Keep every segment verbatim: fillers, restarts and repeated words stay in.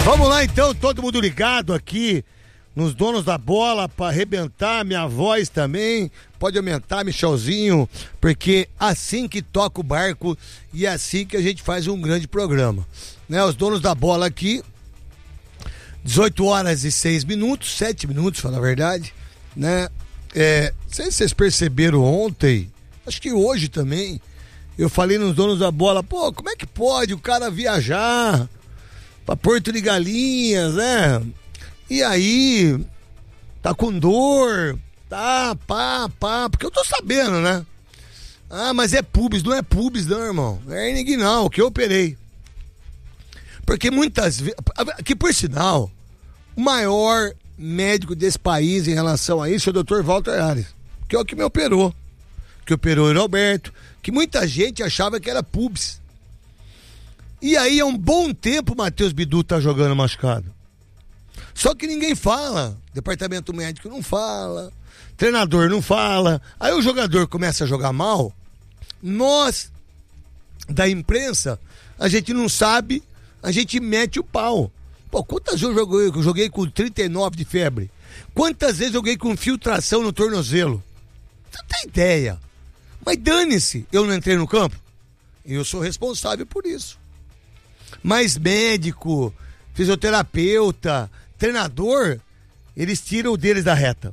Vamos lá então, todo mundo ligado aqui nos donos da bola para arrebentar, minha voz também pode aumentar, Michelzinho, porque assim que toca o barco e é assim que a gente faz um grande programa, né? Os donos da bola aqui, dezoito horas e seis minutos, sete minutos, na verdade, né? É, não sei se vocês perceberam ontem, acho que hoje também, eu falei nos donos da bola, pô, como é que pode o cara viajar pra Porto de Galinhas, né? E aí, tá com dor, tá, pá, pá, porque eu tô sabendo, né? Ah, mas é pubis, não é pubis não, irmão, é hernia inguinal, que eu operei. Porque muitas vezes, que por sinal, o maior médico desse país em relação a isso é o doutor Walter Ares, que é o que me operou, que operou o Alberto, que muita gente achava que era pubis. E aí, há um bom tempo, o Matheus Bidu tá jogando machucado. Só que ninguém fala, departamento médico não fala, treinador não fala. Aí o jogador começa a jogar mal, nós, da imprensa, a gente não sabe, a gente mete o pau. Pô, quantas vezes eu joguei, eu joguei com trinta e nove de febre? Quantas vezes eu joguei com infiltração no tornozelo? Você não tem ideia. Mas dane-se, eu não entrei no campo? Eu sou responsável por isso. Mas médico, fisioterapeuta, treinador, eles tiram o deles da reta.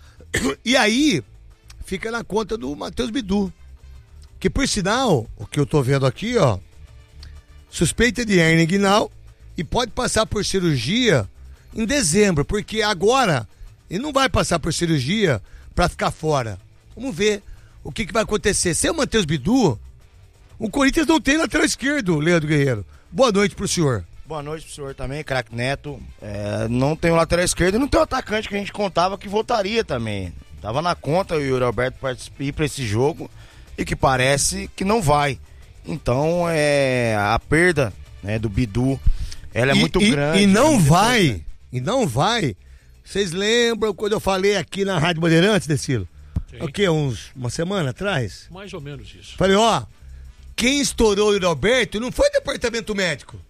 E aí, fica na conta do Matheus Bidu. Que por sinal, o que eu tô vendo aqui, ó, suspeita de hernia inguinal e pode passar por cirurgia em dezembro, porque agora ele não vai passar por cirurgia pra ficar fora. Vamos ver o que, que vai acontecer. Se é o Matheus Bidu, o Corinthians não tem lateral esquerdo, Leandro Guerreiro. Boa noite pro senhor. Boa noite pro senhor também, craque Neto. É, não tem o lateral esquerdo e não tem o atacante que a gente contava que voltaria também. Tava na conta o Yuri Alberto participar para esse jogo e que parece que não vai. Então, é, a perda, né, do Bidu, ela é e, muito e, grande. E não é vai, importante. e não vai. Vocês lembram quando eu falei aqui na Rádio Bandeirantes, Decilo? Sim. O quê? Uns, uma semana atrás? Mais ou menos isso. Falei, ó, quem estourou o Yuri Alberto não foi o departamento médico.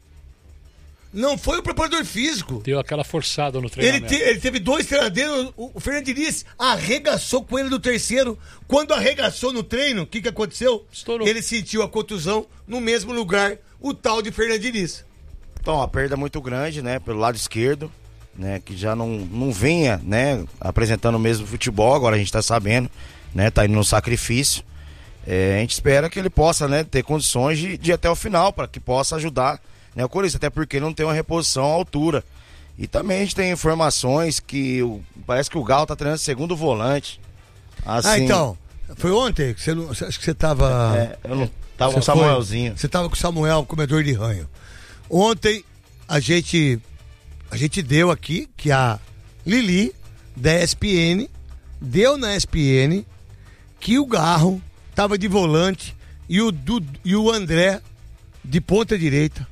Não foi o preparador físico. Deu aquela forçada no Ele, treinamento. te, ele teve dois treinadores, o, o Fernando Diniz arregaçou com ele no terceiro. Quando arregaçou no treino, o que, que aconteceu? Estourou. Ele sentiu a contusão no mesmo lugar, o tal de Fernando Diniz. Então, a perda é muito grande, né, pelo lado esquerdo, né, que já não, não vinha, né, apresentando o mesmo futebol, agora a gente tá sabendo, né, tá indo no sacrifício. É, a gente espera que ele possa, né, ter condições de, de ir até o final, para que possa ajudar, né, o Corinthians, até porque não tem uma reposição à altura. E também a gente tem informações que o, parece que o Galo tá treinando segundo volante. Assim, ah, então, foi ontem que você não, acho que você tava... É, eu não tava você com o Samuelzinho. Foi, você tava com o Samuel, comedor de ranho. Ontem a gente a gente deu aqui que a Lili da E S P N deu na E S P N que o Garro tava de volante e o, Dudu, e o André de ponta direita.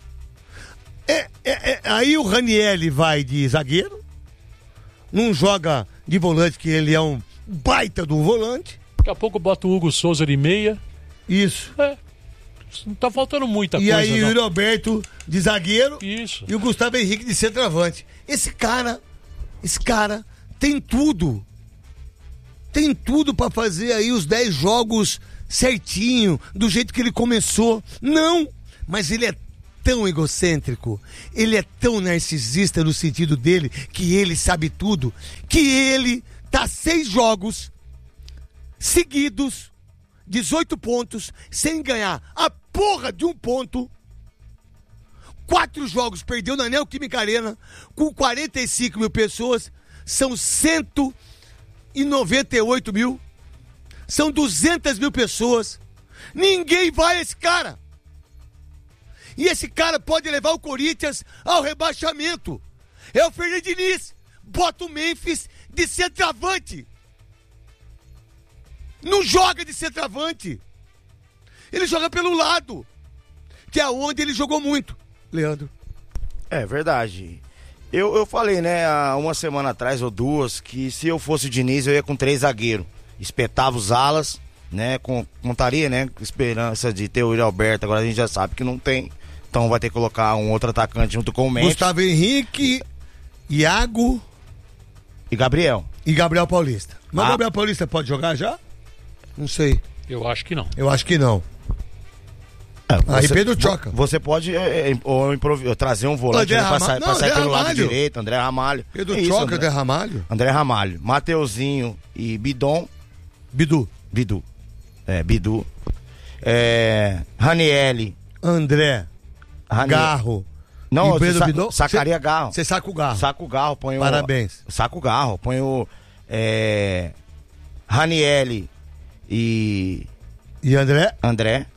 É, é, é, aí o Ranieri vai de zagueiro, não joga de volante, que ele é um baita do volante. Daqui a pouco bota o Hugo Souza de meia. Isso. É. Não tá faltando muita e coisa. E aí não. o Roberto de zagueiro. Isso. E o Gustavo Henrique de centroavante. Esse cara, esse cara tem tudo. Tem tudo pra fazer aí os dez jogos certinho, do jeito que ele começou. Não, mas ele é tão egocêntrico, ele é tão narcisista no sentido dele, que ele sabe tudo, que ele tá seis jogos seguidos, dezoito pontos, sem ganhar a porra de um ponto. Quatro jogos perdeu na Neoquímica Arena, com quarenta e cinco mil pessoas, são cento e noventa e oito mil, são duzentas mil pessoas. Ninguém vai a esse cara. E esse cara pode levar o Corinthians ao rebaixamento. É o Fernando Diniz. Bota o Memphis de centroavante. Não joga de centroavante. Ele joga pelo lado, que é onde ele jogou muito, Leandro. É verdade. Eu, eu falei, né, há uma semana atrás ou duas, que se eu fosse o Diniz, eu ia com três zagueiros. Espetava os alas, né, com, contaria, né, com esperança de ter o Yuri Alberto. Agora a gente já sabe que não tem. Então vai ter que colocar um outro atacante junto com o Memphis. Gustavo Henrique, Iago e Gabriel. E Gabriel Paulista. Mas o Ah. Gabriel Paulista pode jogar já? Não sei. Eu acho que não. Eu acho que não. É, Aí você- Pedro Choca. Você pode é, é, ou improvi- trazer um volante André ali pra, Rama- sair, não, pra sair André pelo lado Ramalho. direito, André Ramalho. Pedro É isso, Choca, André. André Ramalho. André Ramalho, Mateuzinho e Bidon. Bidu. Bidu. É, Bidu. É, Ranielli. André. Rani- Garro. Não, E Pedro sa Bidon? sacaria Cê- Garro. Você saca o Garro. Saca o Garro, põe o... Parabéns. Saca o Garro, põe o... É, Ranielli e E André? André.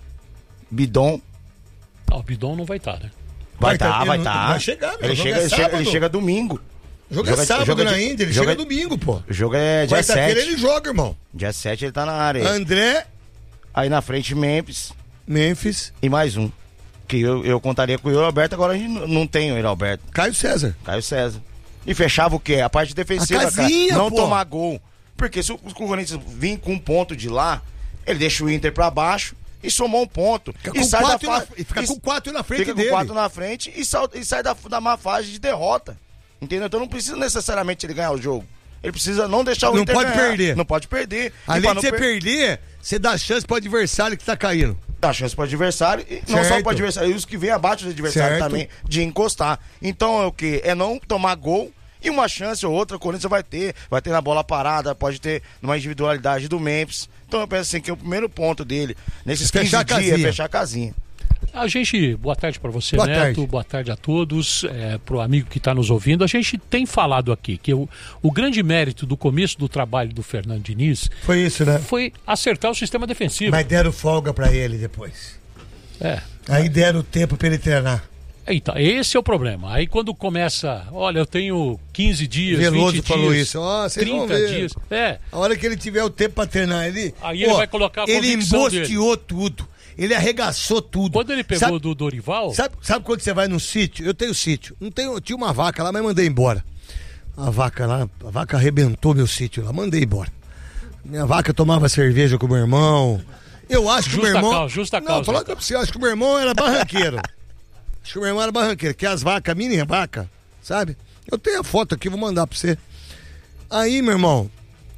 Bidon. Ah, o Bidon não vai estar, né? Vai Vai tá- estar, ele vai não- estar. vai chegar, meu, ele, o jogo chega, é ele, chega, ele sábado. chega domingo. O jogo é Joga- sábado joga na de- Índia, ele joga chega de- domingo, pô. O jogo é dia Quarta-feira sete. ele joga, irmão. Dia sete ele tá na área. André, Aí na frente Memphis Memphis, e mais um. Que eu, eu contaria com o Yuri Alberto, agora a gente n- não tem o Yuri Alberto. Caio César. Caio César. E fechava o quê? A parte defensiva, A casinha, cara. Não pô. tomar gol. Porque se o o Corinthians vir com um ponto de lá, ele deixa o Inter pra baixo e somou um ponto. Fica e com sai da quatro, fa... na, e fica e- com quatro na frente fica dele. com quatro na frente e, sal- e sai da, da má fase de derrota. Entendeu? Então não precisa necessariamente ele ganhar o jogo. Ele precisa não deixar o Não Inter pode ganhar. perder. Não pode perder. E Além pra de não você per- perder, você dá chance pro adversário que tá caindo. dá chance pro adversário e não só Certo. pro adversário, e os que vêm abaixo do adversário Certo. também, de encostar. Então é o que? É não tomar gol e uma chance ou outra o Corinthians vai ter. Vai ter na bola parada, pode ter numa individualidade do Memphis. Então eu penso assim que o primeiro ponto dele, nesses Fechar quinze a dias, é casinha. fechar a casinha. A gente, boa tarde para você, Boa Neto, tarde. boa tarde a todos, é, pro amigo que está nos ouvindo. A gente tem falado aqui que o, o grande mérito do começo do trabalho do Fernando Diniz Foi isso, né? foi acertar o sistema defensivo. Mas deram folga pra ele depois. É. Aí deram tempo pra ele treinar. Então, esse é o problema. Aí quando começa, olha, eu tenho quinze dias, Veloso vinte falou dias, isso. Ó, vocês vão trinta ver. dias. É, A hora que ele tiver o tempo pra treinar, ele. Aí ele vai colocar a Ele convicção embosteou tudo. Ele arregaçou tudo. quando ele pegou Sabe- do Dorival, Sabe, sabe quando você vai num sítio? Eu tenho sítio. Não tenho, eu tinha uma vaca lá, mas mandei embora. A vaca lá, a vaca arrebentou meu sítio lá, mandei embora. Minha vaca tomava cerveja com o meu irmão. Eu acho que o Justa meu irmão. causa, justa não, causa, falar então. pra você, eu acho que o meu irmão era barranqueiro. Acho que o meu irmão era barranqueiro, que as vacas, mini vaca, sabe? Eu tenho a foto aqui, vou mandar pra você. Aí, meu irmão,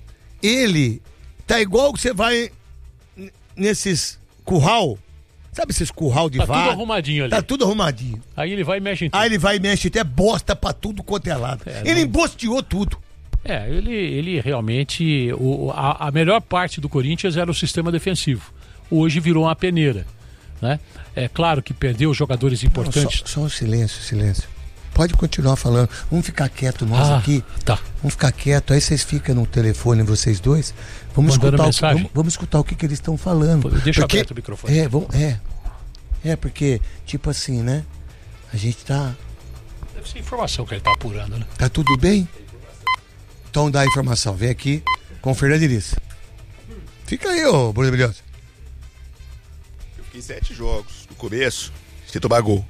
ele tá igual que você vai n- nesses curral. Sabe esses curral de tá vaca? tudo arrumadinho ali. Tá tudo arrumadinho. Aí ele vai e mexe em tudo. Aí ele vai e mexe até bosta pra tudo quanto é lado. É, ele não- embosteou tudo. É, ele, ele realmente. O, a, a melhor parte do Corinthians era o sistema defensivo. Hoje virou uma peneira. Né? É claro que perdeu jogadores importantes. Só, só um silêncio, silêncio. Pode continuar falando. Vamos ficar quieto nós Ah, aqui. tá. Vamos ficar quieto. Aí vocês ficam no telefone, vocês dois. Vamos Mandando escutar, o, mensagem? vamos, vamos escutar o que, que eles estão falando. Deixa aberto o microfone. É, vamos, é. É, porque, tipo assim, né? A gente tá. Deve ser informação que ele tá apurando, né? Tá tudo bem? Então dá a informação. Vem aqui com o Fernando Diniz. Fica aí, ô Bruno Brilhoso. Eu fiquei sete jogos no começo sem tomar gol.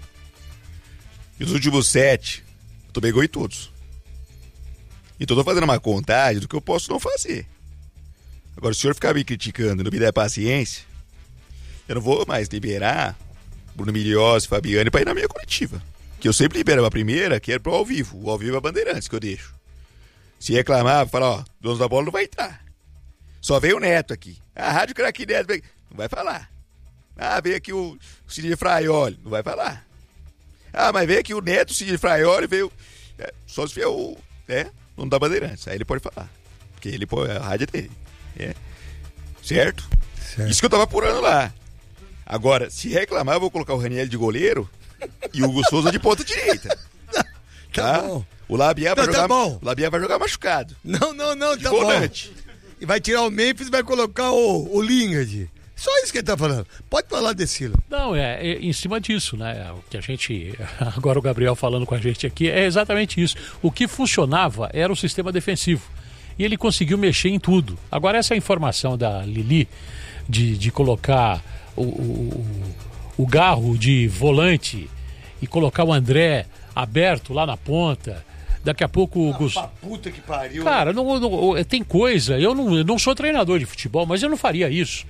E nos últimos sete, eu tomei gol em todos. Então eu tô fazendo uma contagem do que eu posso não fazer. Agora, se o senhor ficar me criticando e não me der paciência, eu não vou mais liberar Bruno Milhós e Fabiane pra ir na minha coletiva. Que eu sempre libero a primeira, que é pro ao vivo. O ao vivo é a Bandeirantes que eu deixo. Se reclamar, falar, ó, dono da bola não vai entrar. Só veio o Neto aqui. A Rádio Craque Neto veio... não vai falar. Ah, veio aqui o Sidney Fraioli, não vai falar. Ah, mas veio aqui o Neto, o Sidney Fraioli, veio... É, só se vier o... é, dono da Bandeirantes. Aí ele pode falar. Porque ele pode... a rádio é dele. É. Certo? Certo. Isso que eu tava apurando lá. Agora, se reclamar, eu vou colocar o Raniel de goleiro e o Hugo Souza de ponta direita. Tá bom. O Labiá vai Não, tá jogar... bom. o Labiá vai jogar machucado. Não, não, não, De tá volante. bom. E vai tirar o Memphis e vai colocar o, o Lingard. Só isso que ele tá falando. Pode falar, Decilo. Não, é, é em cima disso, né? O que a gente. Agora o Gabriel falando com a gente aqui é exatamente isso. O que funcionava era o sistema defensivo. E ele conseguiu mexer em tudo. Agora, essa informação da Lili de, de colocar o, o, o Garro de volante e colocar o André aberto lá na ponta. Daqui a pouco o Gus... Puta que pariu. Cara, não, não- tem coisa. Eu não, eu não sou treinador de futebol, mas eu não faria isso.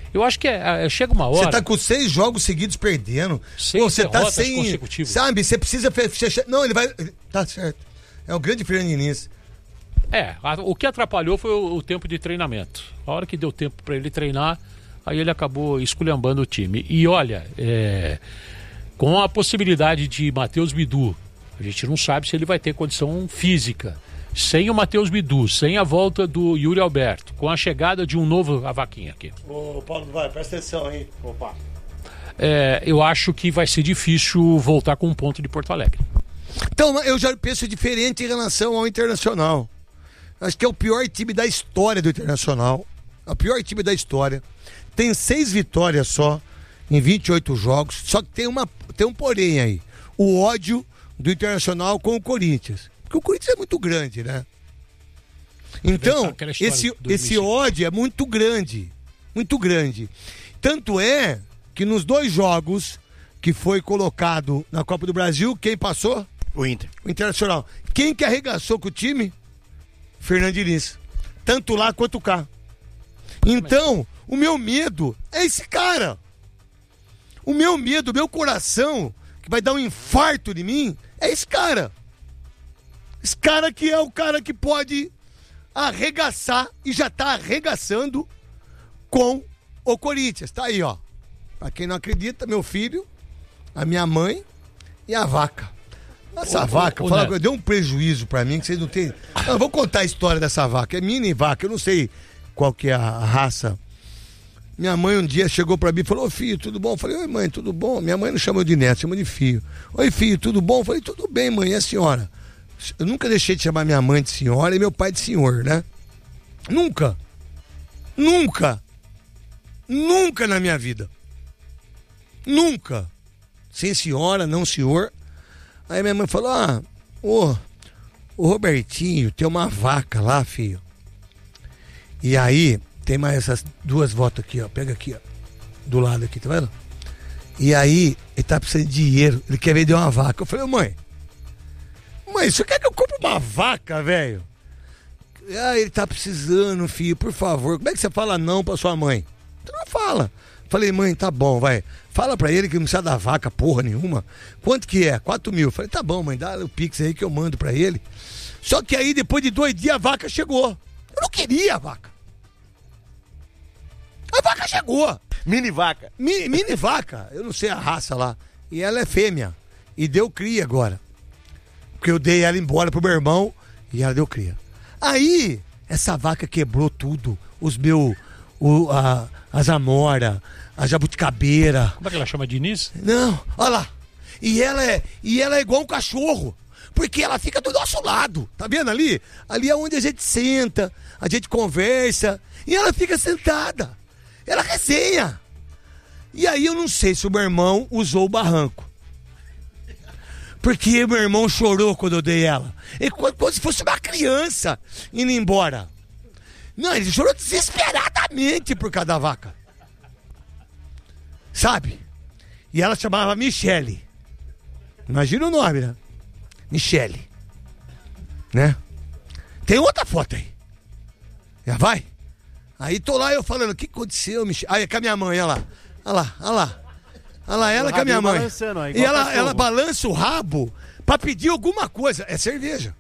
Eu acho que é, é, chega uma hora... Você tá com seis jogos seguidos perdendo. Seis Pô, você tá derrotas sem... consecutivas. Sabe, você precisa fechar... Não, ele vai... Tá certo. É o grande Fernando Diniz. É, a, o que atrapalhou foi o, o tempo de treinamento. A hora que deu tempo para ele treinar, aí ele acabou esculhambando o time. E olha, é, com a possibilidade de Matheus Bidu, a gente não sabe se ele vai ter condição física. Sem o Matheus Bidu, sem a volta do Yuri Alberto, com a chegada de um novo a vaquinha aqui. Ô, Paulo, vai, presta atenção aí. Opa. É, eu acho que vai ser difícil voltar com um ponto de Porto Alegre. Então, eu já penso diferente em relação ao Internacional. Acho que é o pior time da história do Internacional. É o pior time da história. Tem seis vitórias só em vinte e oito jogos. Só que tem, uma, tem um porém aí. O ódio do Internacional com o Corinthians. Porque o Corinthians é muito grande, né? Então, esse, esse ódio é muito grande. Muito grande. Tanto é que nos dois jogos que foi colocado na Copa do Brasil, quem passou? O Inter. O Internacional. Quem que arregaçou com o time? Fernando Diniz. Tanto lá quanto cá. Então, o meu medo é esse cara. O meu medo, o meu coração, que vai dar um infarto de mim, é esse cara. Esse cara que é o cara que pode arregaçar e já tá arregaçando com o Corinthians. Tá aí, ó. Pra quem não acredita, meu filho, a minha mãe e a vaca. Essa ô, vaca, ô, ô, fala, Neto. deu um prejuízo pra mim que vocês não têm. Eu vou contar a história dessa vaca. É mini vaca, eu não sei qual que é a raça. Minha mãe um dia chegou pra mim e falou: ô filho, tudo bom? Eu falei: oi mãe, tudo bom? Minha mãe não chama de neto, chama de filho. Oi filho, tudo bom? Eu falei: tudo bem mãe, e a senhora? Eu nunca deixei de chamar minha mãe de senhora e meu pai de senhor, né? Nunca. Nunca. Nunca na minha vida. Nunca. Sem senhora, não senhor. Aí minha mãe falou: ah, ô, o Robertinho tem uma vaca lá, filho. E aí, tem mais essas duas votos aqui, ó. Pega aqui, ó. Do lado aqui, tá vendo? E aí, ele tá precisando de dinheiro. Ele quer vender uma vaca. Eu falei: mãe, mãe, você quer que eu compre uma vaca, velho? Ah, ele tá precisando, filho, por favor. Como é que você fala não pra sua mãe? Tu não fala. Falei: mãe, tá bom, vai. Fala pra ele que não precisa da vaca porra nenhuma. Quanto que é? Quatro mil. Falei: tá bom, mãe, dá o pix aí que eu mando pra ele. Só que aí, depois de dois dias, a vaca chegou. Eu não queria a vaca. A vaca chegou. Mini vaca. Mini, mini vaca. Eu não sei a raça lá. E ela é fêmea. E deu cria agora. Porque eu dei ela embora pro meu irmão e ela deu cria. Aí, essa vaca quebrou tudo. Os meus... O, a, as amora, a jabuticabeira. Como é que ela chama? Diniz? Não, olha lá. E ela é, e ela é igual um cachorro. Porque ela fica do nosso lado. Tá vendo ali? Ali é onde a gente senta, a gente conversa. E ela fica sentada. Ela resenha. E aí eu não sei se o meu irmão usou o barranco. Porque meu irmão chorou quando eu dei ela. E como, como se fosse uma criança indo embora. Não, ele chorou desesperadamente por causa da vaca. Sabe? E ela chamava Michele. Imagina o nome, né? Michele. Né? Tem outra foto aí. Já vai? Aí tô lá eu falando: o que aconteceu, Michele? Aí com a minha mãe, olha lá. Olha lá, olha lá. Olha lá, ela com a minha mãe. Aí, e ela, ela balança o rabo pra pedir alguma coisa. É cerveja.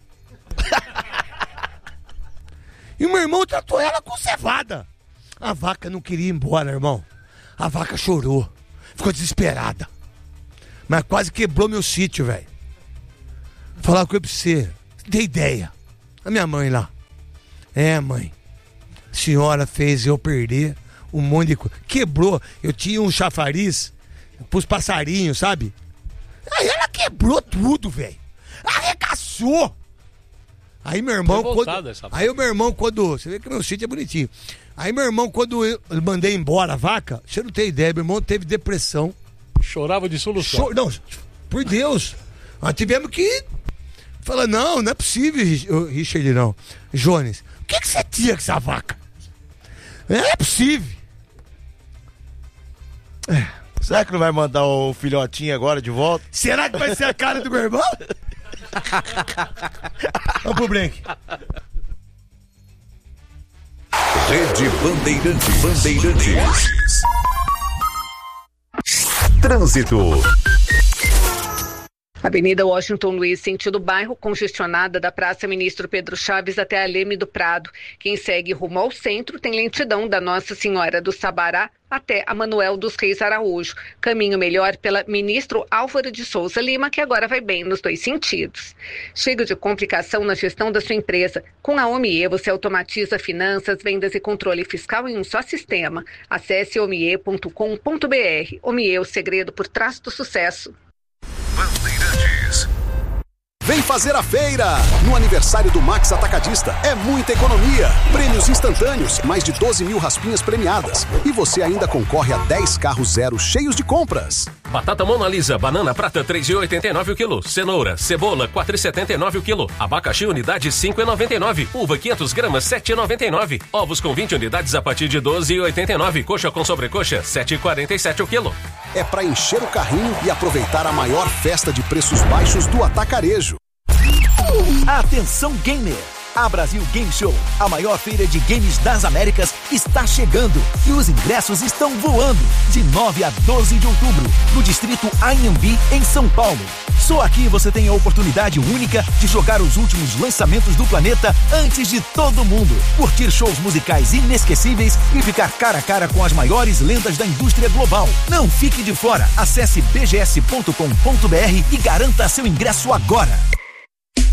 E o meu irmão tratou ela com cevada. A vaca não queria ir embora, irmão. A vaca chorou. Ficou desesperada. Mas quase quebrou meu sítio, velho. Falar com eu pra você. Dei ideia. A minha mãe lá. É, mãe. A senhora fez eu perder um monte de coisa. Quebrou. Eu tinha um chafariz pros passarinhos, sabe? Aí ela quebrou tudo, velho. Arregaçou. Aí meu irmão, quando, aí o meu irmão quando, você vê que meu sítio é bonitinho. Aí meu irmão, quando eu mandei embora a vaca, você não tem ideia, meu irmão teve depressão. Chorava de solução. Chor, não, por Deus. Nós tivemos que falar: não, não é possível, Richard, não. Jones, o que, que você tinha com essa vaca? Não é possível. É. Será que não vai mandar o filhotinho agora de volta? Será que vai ser a cara do meu irmão? Vamos pro break. Rede Bandeirantes. Bandeirantes. Trânsito. Avenida Washington Luiz, sentido bairro, congestionada da Praça Ministro Pedro Chaves até a Leme do Prado. Quem segue rumo ao centro tem lentidão da Nossa Senhora do Sabará até a Manuel dos Reis Araújo. Caminho melhor pela Ministro Álvaro de Souza Lima, que agora vai bem nos dois sentidos. Chega de complicação na gestão da sua empresa. Com a Omie, você automatiza finanças, vendas e controle fiscal em um só sistema. Acesse omie ponto com ponto br. Omie, o segredo por trás do sucesso. Bandeirantes. Vem fazer a feira! No aniversário do Max Atacadista é muita economia. Prêmios instantâneos, mais de doze mil raspinhas premiadas. E você ainda concorre a dez carros zero cheios de compras. Batata Mona Lisa, banana prata três reais e oitenta e nove o quilo. Cenoura, cebola quatro reais e setenta e nove o quilo. Abacaxi unidade cinco reais e noventa e nove. Uva quinhentos gramas sete reais e noventa e nove. Ovos com vinte unidades a partir de doze reais e oitenta e nove. Coxa com sobrecoxa sete reais e quarenta e sete o quilo. É para encher o carrinho e aproveitar a maior festa de preços baixos do atacarejo. Atenção gamer! A Brasil Game Show, a maior feira de games das Américas, está chegando e os ingressos estão voando de nove a doze de outubro no distrito Anhembi, em São Paulo. Só aqui você tem a oportunidade única de jogar os últimos lançamentos do planeta antes de todo mundo, curtir shows musicais inesquecíveis e ficar cara a cara com as maiores lendas da indústria global. Não fique de fora, acesse b g s ponto com ponto b r e garanta seu ingresso agora.